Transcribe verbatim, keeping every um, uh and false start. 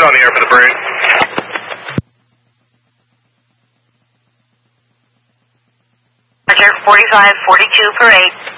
on the air for the parade. Roger, forty-five forty-two parade.